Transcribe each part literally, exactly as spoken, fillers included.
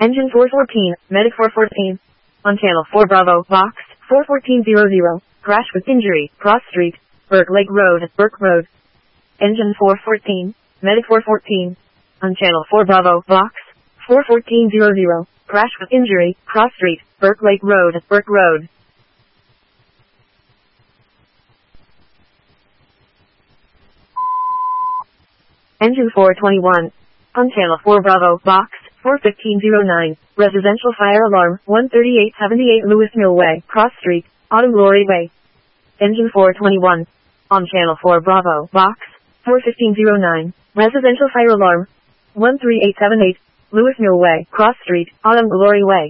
Engine four fourteen, Medic four fourteen. On channel four Bravo, Box, four fourteen hundred. Crash with injury, Cross Street, Burke Lake Road, Burke Road. Engine four fourteen, Medic four fourteen. On channel four Bravo, Box, four fourteen hundred. Crash with injury, Cross Street, Burke Lake Road, Burke Road. Engine four twenty-one. On channel four Bravo, Box, four fifteen oh nine. Residential fire alarm, one thirty-eight seventy-eight Lewis Mill Way, Cross Street, Autumn Glory Way. Engine four twenty-one. On channel four Bravo, Box, four fifteen oh nine. Residential fire alarm, one three eight seven eight. Lewis Mill Way, Cross Street, Autumn Glory Way.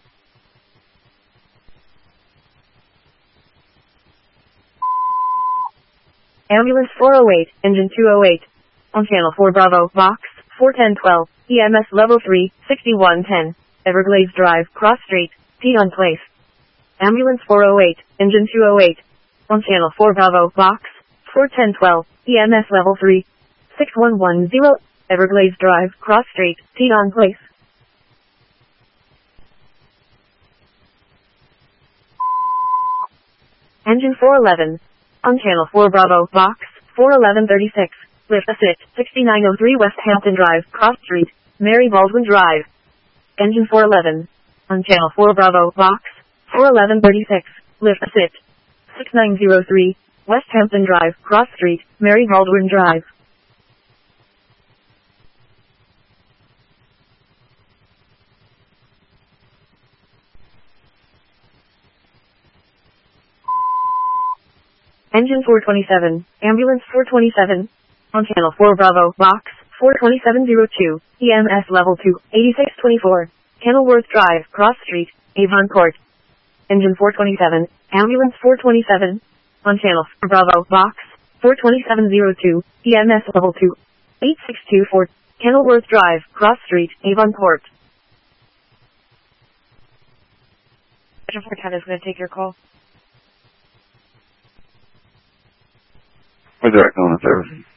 Ambulance four oh eight, Engine two oh eight. On channel four Bravo, Box, four ten twelve, E M S Level three, sixty-one ten. Everglades Drive, Cross Street, Teton Place. Ambulance four oh eight, Engine two oh eight. On channel four Bravo, Box, four ten twelve, E M S Level three, six one one zero. Everglades Drive, Cross Street, Teton Place. Engine four eleven. On channel four Bravo, Box, four eleven thirty-six. Lift Assist, sixty-nine oh three West Hampton Drive, Cross Street, Mary Baldwin Drive. Engine four eleven. On channel four Bravo, Box, four eleven thirty-six. Lift Assist, sixty-nine oh three West Hampton Drive, Cross Street, Mary Baldwin Drive. Engine four twenty-seven, Ambulance four twenty-seven. On channel four Bravo, Box, four twenty-seven oh two, E M S Level two, eighty-six twenty-four. Kenilworth Drive, Cross Street, Avon Court. Engine four twenty-seven, Ambulance four twenty-seven. On channel four Bravo, Box, four twenty-seven oh two, E M S Level two, eighty-six twenty-four. Kenilworth Drive, Cross Street, Avon Court. Engine four ten is going to take your call. Where's that going to service?